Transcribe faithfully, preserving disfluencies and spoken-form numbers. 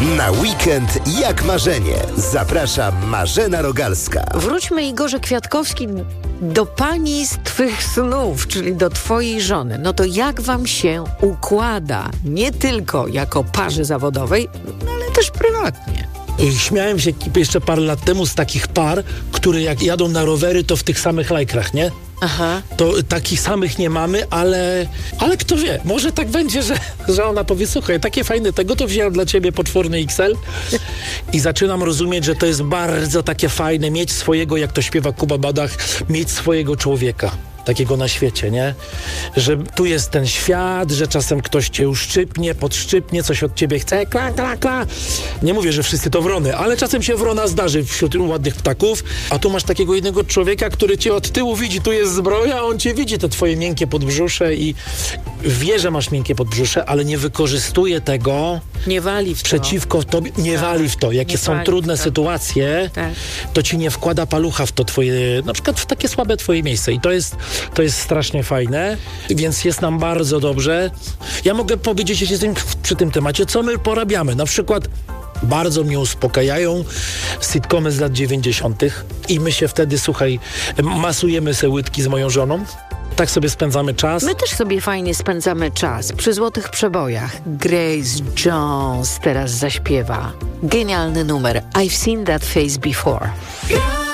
Na weekend jak marzenie. Zaprasza Marzena Rogalska. Wróćmy, Igorze Kwiatkowski, do pani z twych snów, czyli do twojej żony. No to jak wam się układa? Nie tylko jako parze zawodowej, no ale też prywatnie. Śmiałem się jeszcze parę lat temu z takich par, które jak jadą na rowery, to w tych samych lajkrach, nie? Aha. To takich samych nie mamy, ale, ale kto wie, może tak będzie, że, że ona powie, słuchaj, takie fajne tego, to wziąłem dla ciebie potworny X L i zaczynam rozumieć, że to jest bardzo takie fajne, mieć swojego, jak to śpiewa Kuba Badach, mieć swojego człowieka. Takiego na świecie, nie? Że tu jest ten świat, że czasem ktoś cię uszczypnie, podszczypnie, coś od ciebie chce, kla, kla, kla. Nie mówię, że wszyscy to wrony, ale czasem się wrona zdarzy wśród ładnych ptaków, a tu masz takiego jednego człowieka, który cię od tyłu widzi, tu jest zbroja, a on cię widzi, te twoje miękkie podbrzusze i wie, że masz miękkie podbrzusze, ale nie wykorzystuje tego nie wali w to. Przeciwko tobie, nie tak, wali w to. Jakie są trudne sytuacje, tak. to ci nie wkłada palucha w to twoje, na przykład w takie słabe twoje miejsce i to jest To jest strasznie fajne, więc jest nam bardzo dobrze. Ja mogę powiedzieć, jeśli jestem przy tym temacie, co my porabiamy. Na przykład bardzo mnie uspokajają sitcomy z lat dziewięćdziesiątych i my się wtedy, słuchaj, masujemy se łydki z moją żoną. Tak sobie spędzamy czas. My też sobie fajnie spędzamy czas przy złotych przebojach. Grace Jones teraz zaśpiewa. Genialny numer. I've seen that face before.